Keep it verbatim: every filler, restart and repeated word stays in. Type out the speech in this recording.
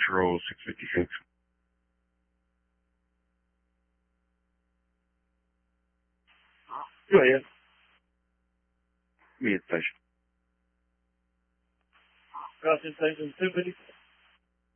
Control six fifty-six. Go ahead. Me at station. Crossing station two fifty-six.